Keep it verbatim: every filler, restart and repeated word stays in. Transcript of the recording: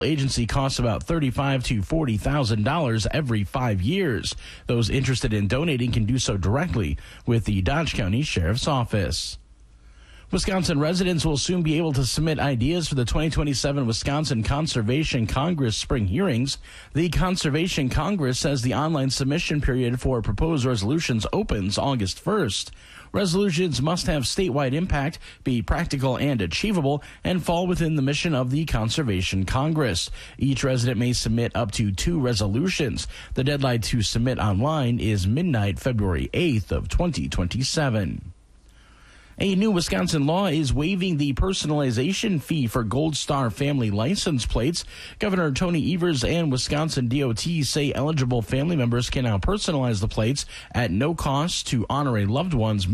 agency costs about thirty-five thousand to forty thousand dollars every five years. Those interested in donating can do so directly with the Dodge County Sheriff's Office. Wisconsin residents will soon be able to submit ideas for the twenty twenty-seven Wisconsin Conservation Congress spring hearings. The Conservation Congress says the online submission period for proposed resolutions opens August first. Resolutions must have statewide impact, be practical and achievable, and fall within the mission of the Conservation Congress. Each resident may submit up to two resolutions. The deadline to submit online is midnight, February eighth of twenty twenty-seven. A new Wisconsin law is waiving the personalization fee for Gold Star family license plates. Governor Tony Evers and Wisconsin D O T say eligible family members can now personalize the plates at no cost to honor a loved one's